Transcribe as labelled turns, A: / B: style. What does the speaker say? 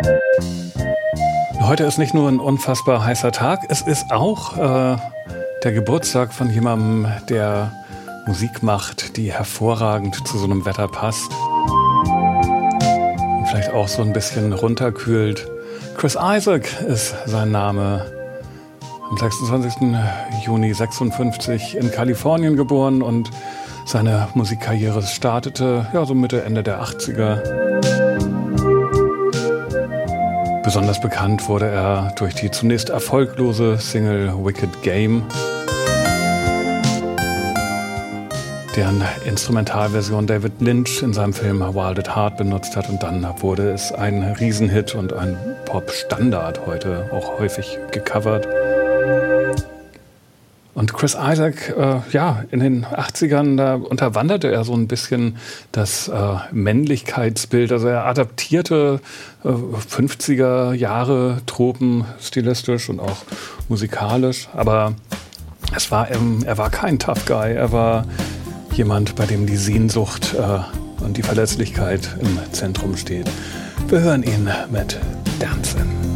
A: Heute ist nicht nur ein unfassbar heißer Tag, es ist auch der Geburtstag von jemandem, der Musik macht, die hervorragend zu so einem Wetter passt und vielleicht auch so ein bisschen runterkühlt. Chris Isaak ist sein Name. Am 26. Juni 56 in Kalifornien geboren und seine Musikkarriere startete so Mitte, Ende der 80er. Besonders bekannt wurde er durch die zunächst erfolglose Single Wicked Game, deren Instrumentalversion David Lynch in seinem Film Wild at Heart benutzt hat, und dann wurde es ein Riesenhit und ein Pop-Standard, heute auch häufig gecovert. Und Chris Isaak, in den 80ern, da unterwanderte er so ein bisschen das Männlichkeitsbild. Also er adaptierte 50er Jahre Tropen stilistisch und auch musikalisch. Aber er war kein Tough Guy. Er war jemand, bei dem die Sehnsucht und die Verletzlichkeit im Zentrum steht. Wir hören ihn mit Dancin'.